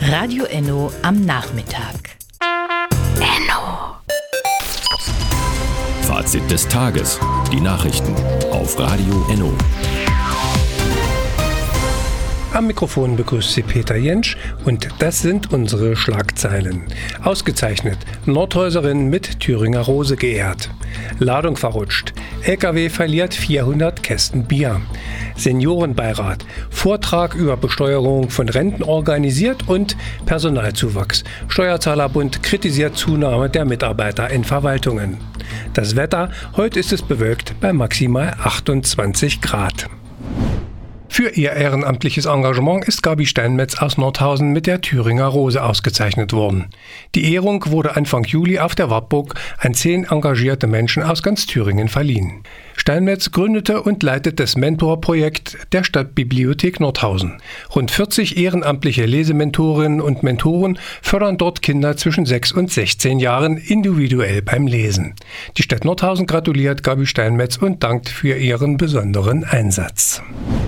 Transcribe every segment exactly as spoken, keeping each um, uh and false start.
Radio Enno am Nachmittag. Enno. Fazit des Tages. Die Nachrichten auf Radio Enno. Am Mikrofon begrüßt Sie Peter Jentsch und das sind unsere Schlagzeilen. Ausgezeichnet. Nordhäuserin mit Thüringer Rose geehrt. Ladung verrutscht. L K W verliert vierhundert Kästen Bier. Seniorenbeirat. Vortrag über Besteuerung von Renten organisiert und Personalzuwachs. Steuerzahlerbund kritisiert Zunahme der Mitarbeiter in Verwaltungen. Das Wetter. Heute ist es bewölkt bei maximal achtundzwanzig Grad. Für ihr ehrenamtliches Engagement ist Gabi Steinmetz aus Nordhausen mit der Thüringer Rose ausgezeichnet worden. Die Ehrung wurde Anfang Juli auf der Wartburg an zehn engagierte Menschen aus ganz Thüringen verliehen. Steinmetz gründete und leitet das Mentorprojekt der Stadtbibliothek Nordhausen. Rund vierzig ehrenamtliche Lesementorinnen und Mentoren fördern dort Kinder zwischen sechs und sechzehn Jahren individuell beim Lesen. Die Stadt Nordhausen gratuliert Gabi Steinmetz und dankt für ihren besonderen Einsatz.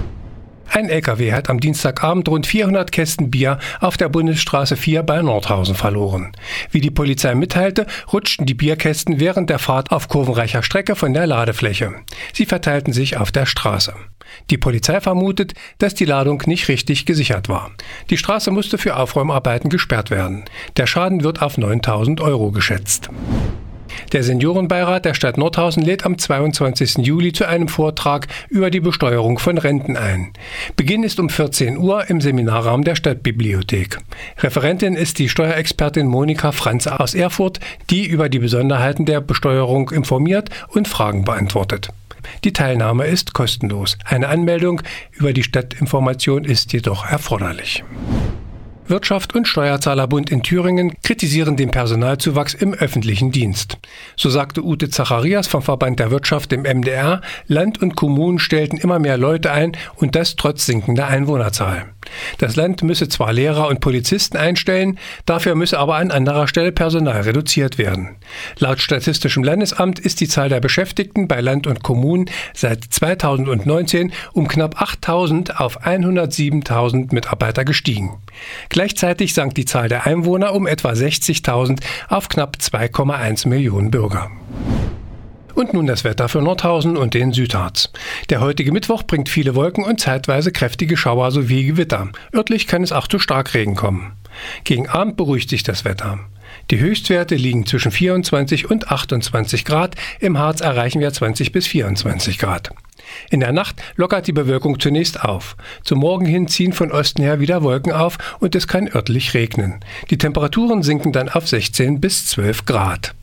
Ein L K W hat am Dienstagabend rund vierhundert Kästen Bier auf der Bundesstraße vier bei Nordhausen verloren. Wie die Polizei mitteilte, rutschten die Bierkästen während der Fahrt auf kurvenreicher Strecke von der Ladefläche. Sie verteilten sich auf der Straße. Die Polizei vermutet, dass die Ladung nicht richtig gesichert war. Die Straße musste für Aufräumarbeiten gesperrt werden. Der Schaden wird auf neuntausend Euro geschätzt. Der Seniorenbeirat der Stadt Nordhausen lädt am zweiundzwanzigsten Juli zu einem Vortrag über die Besteuerung von Renten ein. Beginn ist um vierzehn Uhr im Seminarraum der Stadtbibliothek. Referentin ist die Steuerexpertin Monika Franz aus Erfurt, die über die Besonderheiten der Besteuerung informiert und Fragen beantwortet. Die Teilnahme ist kostenlos. Eine Anmeldung über die Stadtinformation ist jedoch erforderlich. Wirtschaft und Steuerzahlerbund in Thüringen kritisieren den Personalzuwachs im öffentlichen Dienst. So sagte Ute Zacharias vom Verband der Wirtschaft im M D R, Land und Kommunen stellten immer mehr Leute ein und das trotz sinkender Einwohnerzahl. Das Land müsse zwar Lehrer und Polizisten einstellen, dafür müsse aber an anderer Stelle Personal reduziert werden. Laut Statistischem Landesamt ist die Zahl der Beschäftigten bei Land und Kommunen seit zweitausendneunzehn um knapp achttausend auf hundertsiebentausend Mitarbeiter gestiegen. Gleichzeitig sank die Zahl der Einwohner um etwa sechzigtausend auf knapp zwei Komma eins Millionen Bürger. Und nun das Wetter für Nordhausen und den Südharz. Der heutige Mittwoch bringt viele Wolken und zeitweise kräftige Schauer sowie Gewitter. Örtlich kann es auch zu Starkregen kommen. Gegen Abend beruhigt sich das Wetter. Die Höchstwerte liegen zwischen vierundzwanzig und achtundzwanzig Grad. Im Harz erreichen wir zwanzig bis vierundzwanzig Grad. In der Nacht lockert die Bewölkung zunächst auf. Zum Morgen hin ziehen von Osten her wieder Wolken auf und es kann örtlich regnen. Die Temperaturen sinken dann auf sechzehn bis zwölf Grad.